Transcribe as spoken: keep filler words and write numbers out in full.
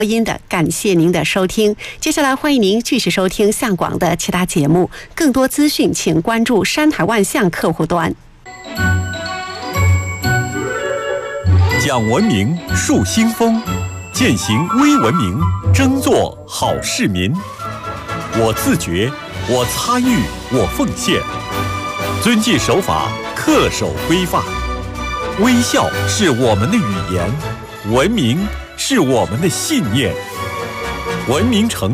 音的，感谢您的收听。接下来欢迎您继续收听向广的其他节目，更多资讯请关注山海万象客户端。 讲文明树新风，践行微文明，争做好市民。我自觉，我参与，我奉献，遵纪守法，恪守规范。微笑是我们的语言，文明是我们的信念。文明成